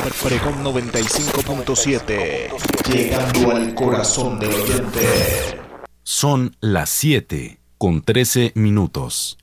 Pregón 95.7, llegando al corazón del oyente. Son las 7:13.